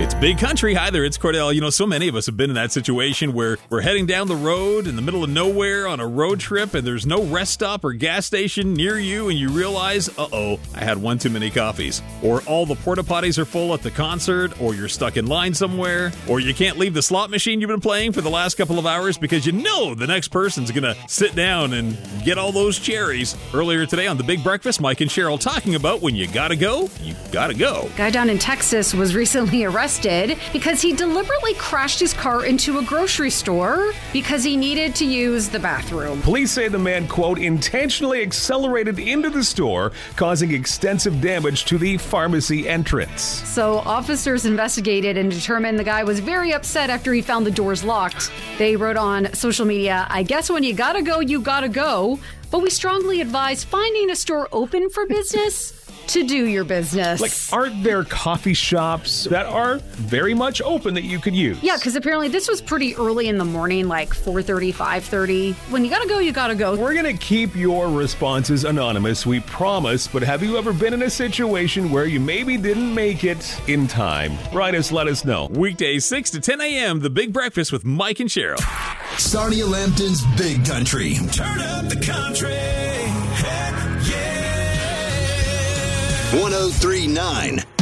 It's Big Country. Hi there, it's Cordell. You know, so many of us have been in that situation where we're heading down the road in the middle of nowhere on a road trip and there's no rest stop or gas station near you and you realize, I had one too many coffees. Or all the porta potties are full at the concert, or you're stuck in line somewhere, or you can't leave the slot machine you've been playing for the last couple of hours because you know the next person's going to sit down and get all those cherries. Earlier today on The Big Breakfast, Mike and Cheryl talking about when you gotta go, you gotta go. Guy down in Texas was recently arrested because he deliberately crashed his car into a grocery store because he needed to use the bathroom. Police say the man, quote, intentionally accelerated into the store, causing extensive damage to the pharmacy entrance. So officers investigated and determined the guy was very upset after he found the doors locked. They wrote on social media, "I guess when you gotta go, you gotta go. But we strongly advise finding a store open for business to do your business." Like, aren't there coffee shops that are very much open that you could use? Yeah, because apparently this was pretty early in the morning, like 4:30, 5:30. When you gotta go, you gotta go. We're going to keep your responses anonymous, we promise, but have you ever been in a situation where you maybe didn't make it in time? Write us, let us know. Weekdays 6 to 10 a.m., The Big Breakfast with Mike and Cheryl. Sarnia Lambton's Big Country. Turn up the country. Heck yeah. 103.9